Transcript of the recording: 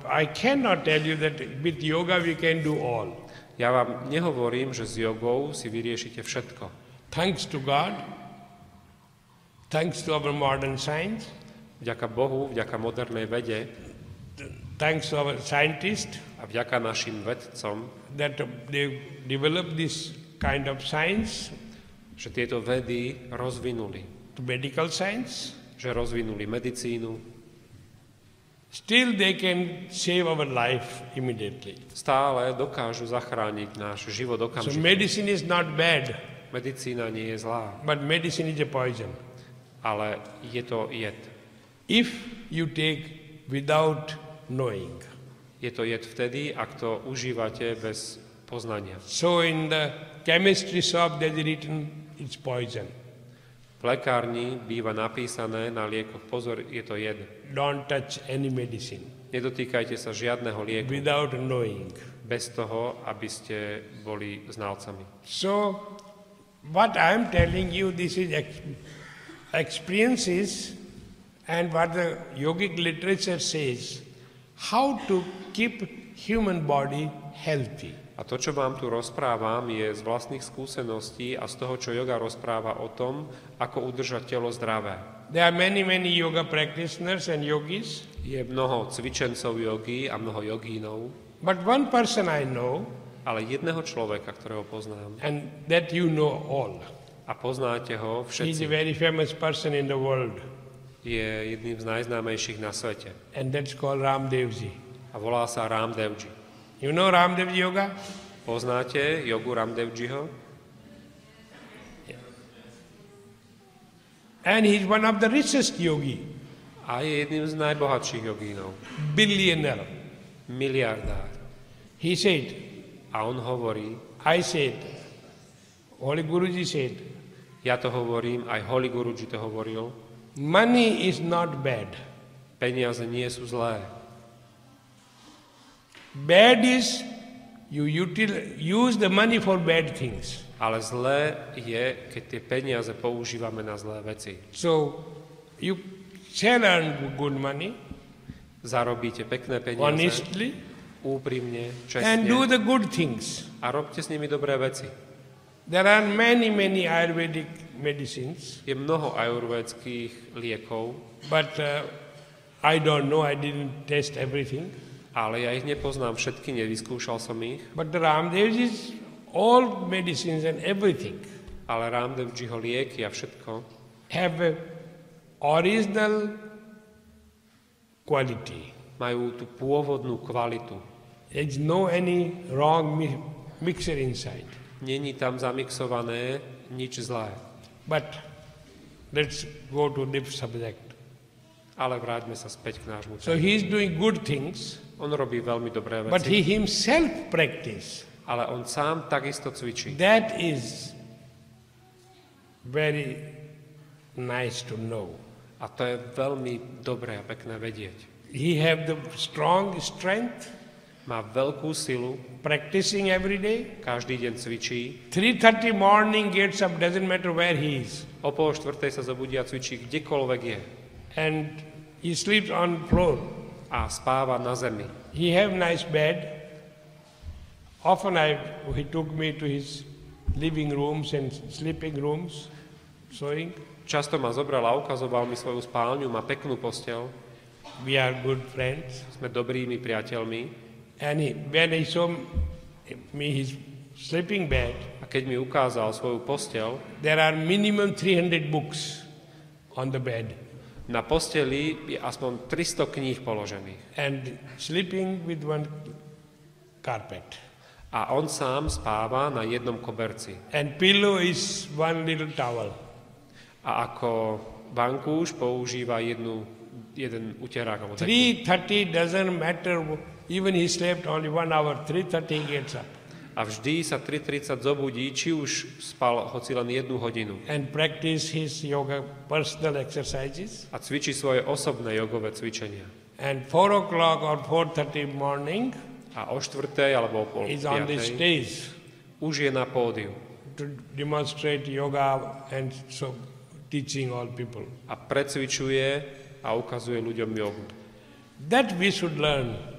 I cannot tell you that with yoga we can do all. Ja vám nehovorím, že s jogou si vyriešite všetko. Thanks to God, thanks to our modern science, Vďaka Bohu, vďaka modernej vede thanks to our scientists a vďaka našim vedcom, that they developed this kind of science, že tieto vedy rozvinuli. to medical science, Že rozvinuli medicínu. still they can save our life immediately. Stále dokážu zachrániť náš život So okamžite. medicine is not bad, Medicína nie je zlá, but medicine is a poison. ale je to jed. If you take without knowing. Je to jed vtedy, ak to užívate bez poznania. So in the chemistry shop there is written it's poison. V lekárni býva napísané na liekoch, pozor, je to jed. Don't touch any medicine Nedotýkajte sa žiadneho lieku without knowing. bez toho, aby ste boli znalcami. So what I am telling you, this is experiences, and what the yogic literature says, how to keep human body healthy. A to, čo vám tu rozprávam, je z vlastných skúseností a z toho, čo yoga rozpráva o tom, ako udržať telo zdravé. There are many yoga practitioners and yogis, Je mnoho cvičencov jogy a mnoho jogínov, but one person I know, ale jedného človeka, ktorého poznám, and that you know all. a poznáte ho He is všetci, a very famous person in the world, je jedným z najznámejších na svete and that's called Ramdevji. a volá sa Ramdevji. You know Ramdevji yoga? Poznáte jogu Ramdevjiho? And he is one of the richest yogi, A je jedným z najbohatších jogínov. billionaire. Miliardár. He said, A on hovorí, I said, Holy Guruji said, ja to hovorím, aj Holy Guruji to hovoril, money is not bad. peniaze nie sú zlé. Bad is you use the money for bad things. Ale zlé je, keď tie peniaze používame na zlé veci. So you shall earn good money Zarobíte pekné peniaze, honestly úprimne, and do čestne the good things. a robte s nimi dobré veci. There are many Ayurvedic medicines, Je mnoho ajurvédskych liekov, but I don't know, I didn't test everything. ale ja ich nepoznám všetky, nevyskúšal som ich, But the Ramdev is all medicines and everything ale Ramdevjiho lieky a všetko have a original quality. majú tú pôvodnú kvalitu. There is no any wrong mixture inside. Není tam zamixované nič zlé. But let's go to the subject. Ale vráťme sa späť k nášmu So tému. he is doing good things, On robí veľmi dobré but he veci, himself practice. ale on sám takisto cvičí. That is very nice to know. A to je veľmi dobré a pekné vedieť. He have the strong strength, Má veľkú silu, practicing every day. každý deň cvičí. 3:30 morning gets up, doesn't matter where he is. O 3:30 sa zobudí a cvičí kdekoľvek je. And he sleeps on floor. A spáva na zemi. He have nice bed. Often he took me to his living rooms and sleeping rooms, showing. Často ma zobral a ukazoval mi svoju spálňu, má peknú posteľ. We are good friends. Sme dobrými priateľmi. And when he showed me his sleeping bed, A keď mi ukázal svoju posteľ, there are minimum 300 books on the bed. na posteli je aspoň 300 kníh položených. And sleeping with one carpet. A on sám spáva na jednom koberci. And pillow is one little towel. A ako vankúš používa jeden uterák. Alebo takú. 3:30 doesn't matter. Even he slept only 1 hour. 3:30 he gets up A vždy sa 3:30 zobudí, či už spal hoci len 1 hodinu. and practice his yoga personal exercises. A cvičí svoje osobné jogové cvičenia. And 4 o'clock or 4:30 morning A o 4:00 alebo o pol is on the 5:00 stage už je na pódiu. to demonstrate yoga and so teaching all people. A precvičuje a ukazuje ľuďom jogu. That we should learn.